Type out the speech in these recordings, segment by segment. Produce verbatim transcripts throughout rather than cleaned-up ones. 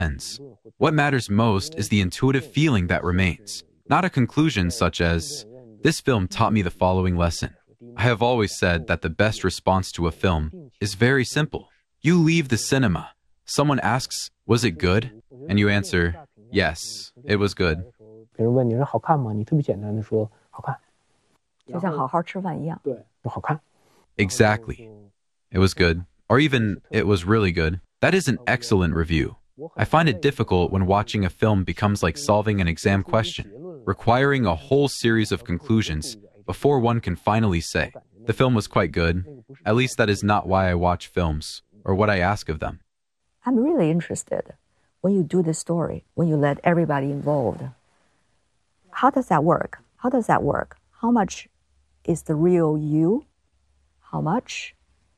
ends. What matters most is the intuitive feeling that remains, not a conclusion such as, "This film taught me the following lesson." I have always said that the best response to a film is very simple. You leave the cinema. Someone asks, "Was it good?" And you answer, "Yes, it was good." 别人问你说好看吗？你特别简单的说好看。 就像好好吃饭一样。 对，说好看。 Exactly. It was good. Or even, it was really good. That is an excellent review. I find it difficult when watching a film becomes like solving an exam question, requiring a whole series of conclusions before one can finally say, "The film was quite good." At least that is not why I watch films, or what I ask of them. I'm really interested when you do this story, when you let everybody involved. How does that work? How does that work? How much is the real you? How much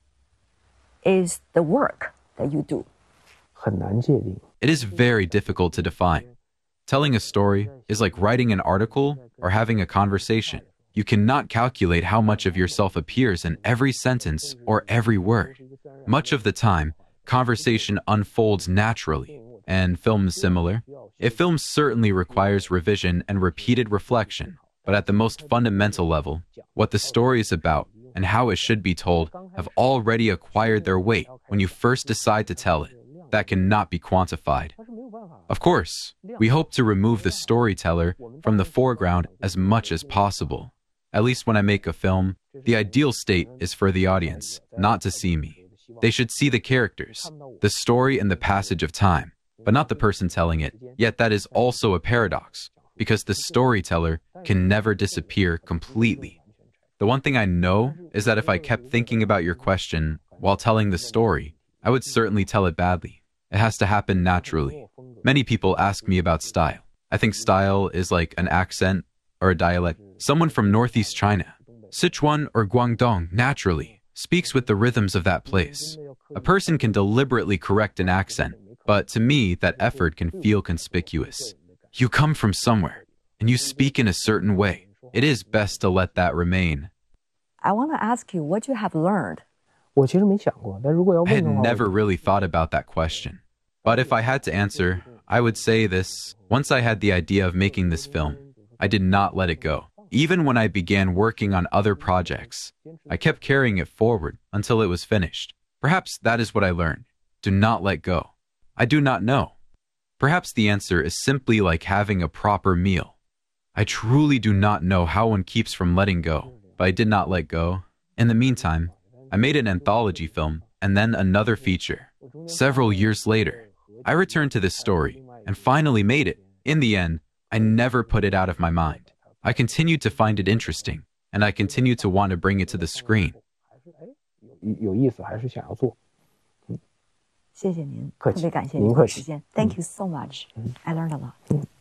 is the work that you do? 很难界定。 It is very difficult to define. Telling a story is like writing an article or having a conversation. You cannot calculate how much of yourself appears in every sentence or every word. Much of the time, conversation unfolds naturally, and film is similar. A film certainly requires revision and repeated reflection, but at the most fundamental level, what the story is about and how it should be told have already acquired their weight when you first decide to tell it. That cannot be quantified. Of course, we hope to remove the storyteller from the foreground as much as possible. At least when I make a film, the ideal state is for the audience not to see me. They should see the characters, the story and the passage of time, but not the person telling it. Yet that is also a paradox, because the storyteller can never disappear completely. The one thing I know is that if I kept thinking about your question while telling the story, I would certainly tell it badly. It has to happen naturally. Many people ask me about style. I think style is like an accent or a dialect. Someone from Northeast China, Sichuan or Guangdong, naturally speaks with the rhythms of that place. A person can deliberately correct an accent, but to me, that effort can feel conspicuous. You come from somewhere, and you speak in a certain way. It is best to let that remain. I want to ask you what you have learned. 我其实没想过，但如果要 I 问 had 的话， never really thought about that question. But if I had to answer, I would say this. Once I had the idea of making this film, I did not let it go. Even when I began working on other projects, I kept carrying it forward until it was finished. Perhaps that is what I learned. Do not let go. I do not know. Perhaps the answer is simply like having a proper meal. I truly do not know how one keeps from letting go, but I did not let go. In the meantime, I made an anthology film and then another feature. Several years later, I returned to this story and finally made it. In the end, I never put it out of my mind. I continued to find it interesting, and I continued to want to bring it to the screen. 有意思，还是想要做。 谢谢您， 客气， 特别感谢您客气。 您的时间。Thank you so much. I learned a lot.